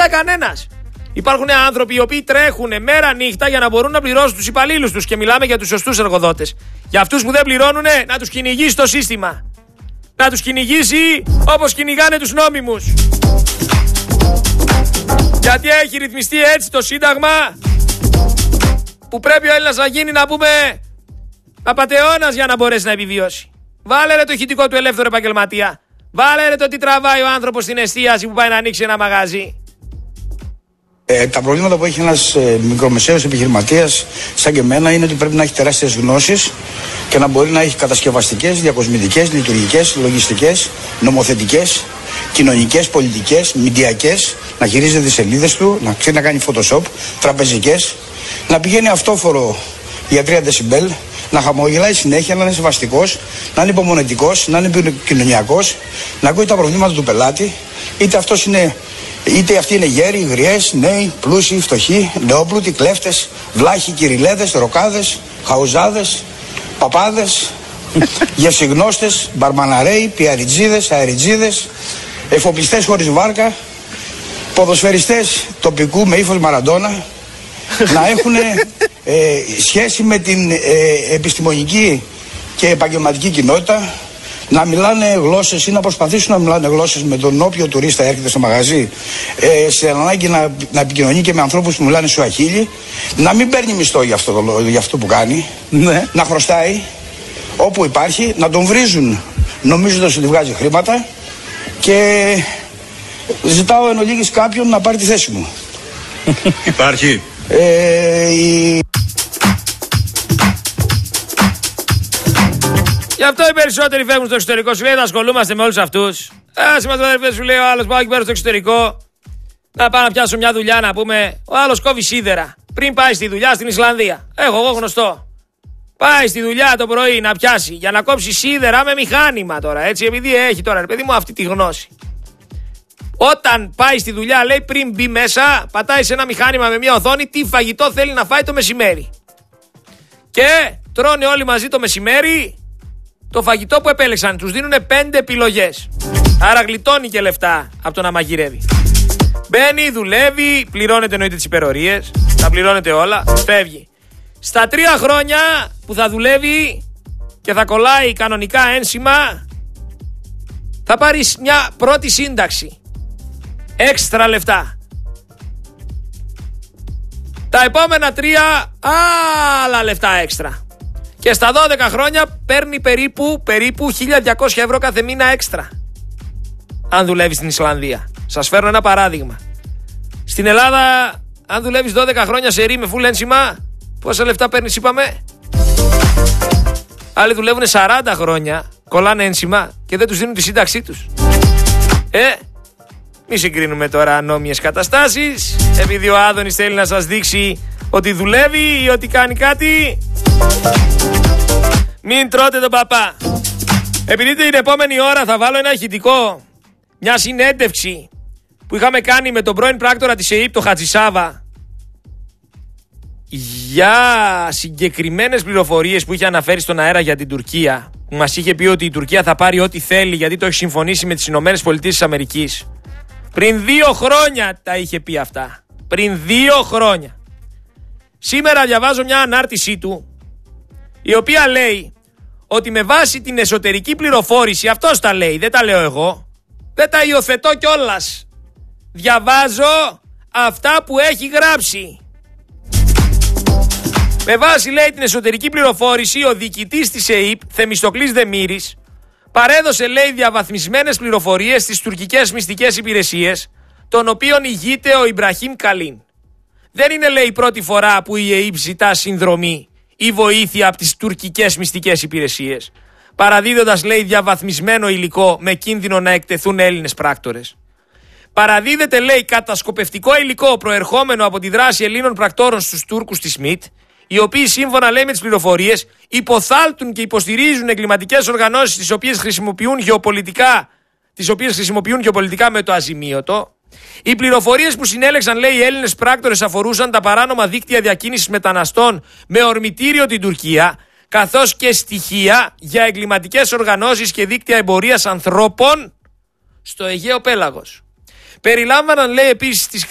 μιλάει κανένας. Υπάρχουν άνθρωποι οι οποίοι τρέχουν μέρα νύχτα για να μπορούν να πληρώσουν τους υπαλλήλους τους και μιλάμε για τους σωστούς εργοδότες. Για αυτούς που δεν πληρώνουν, να τους κυνηγήσει το σύστημα. Να τους κυνηγήσει όπως κυνηγάνε τους νόμιμους. Γιατί έχει ρυθμιστεί έτσι το Σύνταγμα που πρέπει ο Έλληνας να γίνει, να πούμε, απατεώνας για να μπορέσει να επιβιώσει. Βάλε ρε το ηχητικό του ελεύθερου επαγγελματία. Βάλε ρε το τι τραβάει ο άνθρωπος στην εστίαση που πάει να ανοίξει ένα μαγαζί. Τα προβλήματα που έχει ένας μικρομεσαίος επιχειρηματίας σαν και εμένα είναι ότι πρέπει να έχει τεράστιες γνώσεις και να μπορεί να έχει κατασκευαστικές, διακοσμητικές, λειτουργικές, λογιστικές, νομοθετικές, κοινωνικές, πολιτικές, μηντιακές, να χειρίζεται τις σελίδες του, να ξέρει να κάνει Photoshop, τραπεζικές, να πηγαίνει αυτόφορο για 3 δεσιμπέλ, να χαμογελάει συνέχεια, να είναι σεβαστικός, να είναι υπομονετικός, να είναι επικοινωνιακός, να ακούει τα προβλήματα του πελάτη, είτε αυτοί είναι γέροι, γριές, νέοι, πλούσιοι, φτωχοί, νεόπλουτοι, κλέφτες, βλάχοι, κυριλέδες, ροκάδες, χαουζάδες, παπάδες, γευσιγνώστες, μπαρμαναρέοι, πιαριτζίδες, αεριτζίδες, εφοπλιστές χωρίς βάρκα, ποδοσφαιριστές τοπικού με ύφος Μαραντόνα, να έχουν σχέση με την επιστημονική και επαγγελματική κοινότητα, να μιλάνε γλώσσες ή να προσπαθήσουν να μιλάνε γλώσσες με τον όποιο τουρίστα έρχεται στο μαγαζί, σε ανάγκη να επικοινωνεί και με ανθρώπους που μιλάνε σουαχίλι, να μην παίρνει μισθό για αυτό που κάνει, ναι. Να χρωστάει όπου υπάρχει, να τον βρίζουν νομίζοντας ότι βγάζει χρήματα και ζητάω εν ολίγης κάποιον να πάρει τη θέση μου. Υπάρχει. Γι' αυτό οι περισσότεροι φεύγουν στο εξωτερικό. Σου λέει να ασχολούμαστε με όλους αυτούς. Είμαστε αδερφές, σου λέει ο άλλος, πάω εκεί πέρα στο εξωτερικό να πάω να πιάσω μια δουλειά, να πούμε. Ο άλλος κόβει σίδερα πριν πάει στη δουλειά στην Ισλανδία. Έχω εγώ γνωστό. Πάει στη δουλειά το πρωί να πιάσει για να κόψει σίδερα με μηχάνημα τώρα. Έτσι, επειδή έχει τώρα, ρε παιδί μου, αυτή τη γνώση. Όταν πάει στη δουλειά, λέει, πριν μπει μέσα, πατάει σε ένα μηχάνημα με μια οθόνη τι φαγητό θέλει να φάει το μεσημέρι. Και τρώνε όλοι μαζί το μεσημέρι το φαγητό που επέλεξαν. Τους δίνουν 5 επιλογές. Άρα γλιτώνει και λεφτά από το να μαγειρεύει. Μπαίνει, δουλεύει, πληρώνεται εννοείται τις υπερορίες, τα πληρώνεται όλα, φεύγει. Στα 3 χρόνια που θα δουλεύει και θα κολλάει κανονικά ένσημα, θα πάρει μια πρώτη σύνταξη. Έξτρα λεφτά. Τα επόμενα 3 άλλα λεφτά έξτρα. Και στα 12 χρόνια παίρνει περίπου 1.200 ευρώ κάθε μήνα έξτρα. Αν δουλεύει στην Ισλανδία. Σας φέρνω ένα παράδειγμα. Στην Ελλάδα, αν δουλεύεις 12 χρόνια σε ρί με full ένσημα, πόσα λεφτά παίρνεις, είπαμε? Άλλοι δουλεύουν 40 χρόνια, κολλάνε ένσημα και δεν τους δίνουν τη σύνταξή τους. Μη συγκρίνουμε τώρα ανώμοιες καταστάσεις. Επειδή ο Άδωνης θέλει να σας δείξει ότι δουλεύει ή ότι κάνει κάτι, μην τρώτε τον παπά. Επειδή την επόμενη ώρα θα βάλω ένα ηχητικό, μια συνέντευξη που είχαμε κάνει με τον πρώην πράκτορα της ΕΥΠ, τον Χατζησάβα, για συγκεκριμένες πληροφορίες που είχε αναφέρει στον αέρα για την Τουρκία, που μας είχε πει ότι η Τουρκία θα πάρει ό,τι θέλει γιατί το έχει συμφωνήσει με τις ΗΠΑ. Πριν 2 χρόνια τα είχε πει αυτά. Πριν 2 χρόνια. Σήμερα διαβάζω μια ανάρτησή του, η οποία λέει ότι με βάση την εσωτερική πληροφόρηση, αυτός τα λέει, δεν τα λέω εγώ, δεν τα υιοθετώ κιόλας. Διαβάζω αυτά που έχει γράψει. Με βάση, λέει, την εσωτερική πληροφόρηση, ο διοικητής της ΕΥΠ, Θεμιστοκλής Δεμήρης, παρέδωσε, λέει, διαβαθμισμένες πληροφορίες στις τουρκικές μυστικές υπηρεσίες, των οποίων ηγείται ο Ιμπραχήμ Καλίν. Δεν είναι, λέει, η πρώτη φορά που η ΕΥΠ ζητά συνδρομή ή βοήθεια από τις τουρκικές μυστικές υπηρεσίες, παραδίδοντας, λέει, διαβαθμισμένο υλικό με κίνδυνο να εκτεθούν Έλληνες πράκτορες. Παραδίδεται, λέει, κατασκοπευτικό υλικό προερχόμενο από τη δράση Ελλήνων πρακτόρων στους Τούρκους της ΜΙΤ, οι οποίοι σύμφωνα, λέει, με τις πληροφορίες υποθάλπτουν και υποστηρίζουν εγκληματικές οργανώσεις τις οποίες χρησιμοποιούν γεωπολιτικά με το αζημίωτο. Οι πληροφορίες που συνέλεξαν, λέει, οι Έλληνες πράκτορες αφορούσαν τα παράνομα δίκτυα διακίνησης μεταναστών με ορμητήριο την Τουρκία, καθώς και στοιχεία για εγκληματικές οργανώσεις και δίκτυα εμπορίας ανθρώπων στο Αιγαίο Πέλαγος. Περιλάμβαναν, λέει, επίσης τις